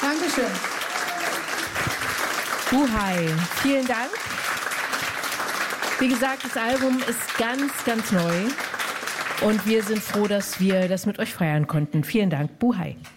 Dankeschön. Buhai, vielen Dank. Wie gesagt, das Album ist ganz, ganz neu. Und wir sind froh, dass wir das mit euch feiern konnten. Vielen Dank, Buhai.